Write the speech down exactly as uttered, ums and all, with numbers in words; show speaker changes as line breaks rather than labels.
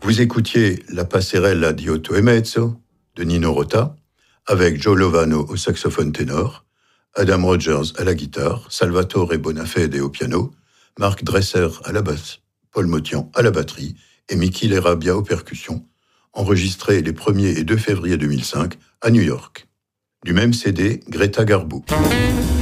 Vous écoutiez La Passerella di Otto e Mezzo de Nino Rota, avec Joe Lovano au saxophone ténor, Adam Rogers à la guitare, Salvatore Bonafede au piano, Marc Dresser à la basse, Paul Motian à la batterie et Mickey Lerabia aux percussions, enregistrés les premier et deux février deux mille cinq à New York. Du même C D, Greta Garbo.